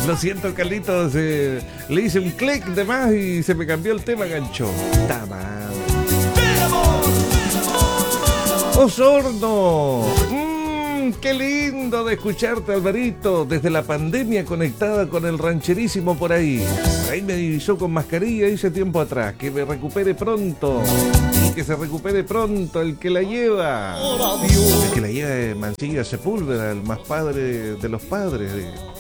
Lo siento, Carlitos. Le hice un clic de más y se me cambió el tema, gancho. Está mal. Osorno. Qué lindo de escucharte, Alvarito. Desde la pandemia conectada con el rancherísimo por ahí. Ahí me divisó con mascarilla hice tiempo atrás. Que me recupere pronto. Y que se recupere pronto el que la lleva. El que la lleva es Mancilla Sepúlveda, el más padre de los padres.